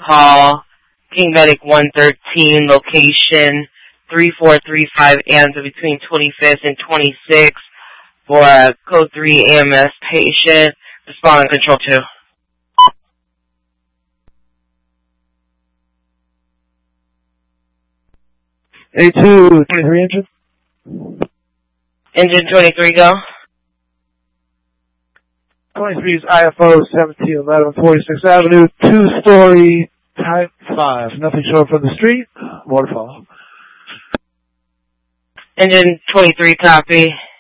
call. King Medic 113, location 3435 AMS between 25th and 26th for a code 3 AMS patient. Respond on control 2. 82, 23 engine. Engine 23, go. 23 is IFO 1711 46th Avenue, 2-story, type 5. Nothing showing from the street. Waterfall. Engine 23, copy.